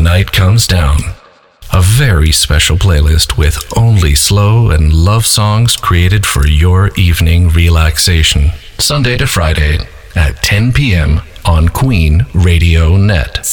night comes down. A very special playlist with only slow and love songs created for your evening relaxation. Sunday to Friday at 10 p.m. on Queen Radio Net.